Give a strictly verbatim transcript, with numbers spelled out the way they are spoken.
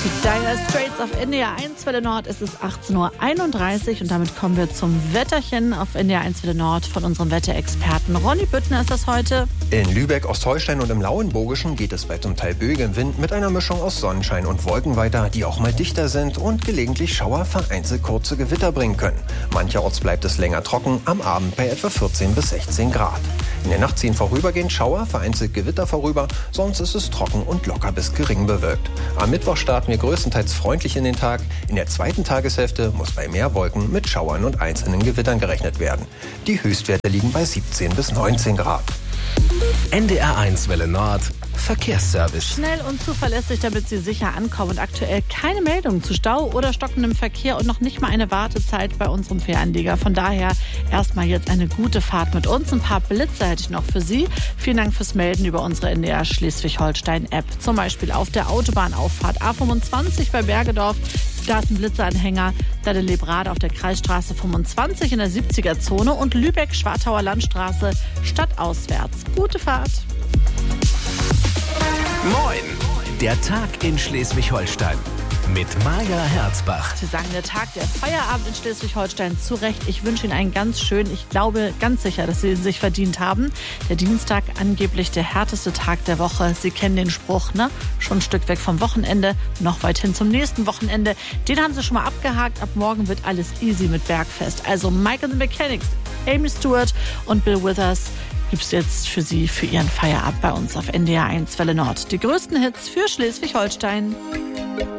Dire Straits auf N D R eins Welle Nord. Es ist achtzehn Uhr einunddreißig und damit kommen wir zum Wetterchen auf N D R eins Welle Nord von unserem Wetterexperten Ronny Büttner ist das heute. In Lübeck, Ostholstein und im Lauenburgischen geht es bei zum Teil böigem Wind mit einer Mischung aus Sonnenschein und Wolken weiter, die auch mal dichter sind und gelegentlich Schauer vereinzelt kurze Gewitter bringen können. Mancherorts bleibt es länger trocken, am Abend bei etwa vierzehn bis sechzehn Grad. In der Nacht ziehen vorübergehend Schauer, vereinzelt Gewitter vorüber, sonst ist es trocken und locker bis gering bewölkt. Am Mittwoch starten wir größtenteils freundlich in den Tag. In der zweiten Tageshälfte muss bei mehr Wolken mit Schauern und einzelnen Gewittern gerechnet werden. Die Höchstwerte liegen bei siebzehn bis neunzehn Grad. N D R eins Welle Nord Verkehrsservice. Schnell und zuverlässig, damit Sie sicher ankommen und aktuell keine Meldungen zu Stau oder stockendem Verkehr und noch nicht mal eine Wartezeit bei unserem Fähranleger. Von daher erstmal jetzt eine gute Fahrt mit uns. Ein paar Blitze hätte ich noch für Sie. Vielen Dank fürs Melden über unsere N D R Schleswig-Holstein-App. Zum Beispiel auf der Autobahnauffahrt A fünfundzwanzig bei Bergedorf. Da ist ein Blitzanhänger. Da der Lebrade auf der Kreisstraße fünfundzwanzig in der siebziger-Zone und Lübeck-Schwartauer Landstraße stadtauswärts. Gute Fahrt. Moin! Der Tag in Schleswig-Holstein mit Maja Herzbach. Sie sagen, der Tag, der Feierabend in Schleswig-Holstein, zu Recht. Ich wünsche Ihnen einen ganz schönen, ich glaube ganz sicher, dass Sie ihn sich verdient haben. Der Dienstag, angeblich der härteste Tag der Woche. Sie kennen den Spruch, ne? Schon ein Stück weg vom Wochenende, noch weit hin zum nächsten Wochenende. Den haben Sie schon mal abgehakt. Ab morgen wird alles easy mit Bergfest. Also Mike and the Mechanics, Amy Stewart und Bill Withers gibt's jetzt für Sie für Ihren Feierabend bei uns auf N D R eins Welle Nord. Die größten Hits für Schleswig-Holstein.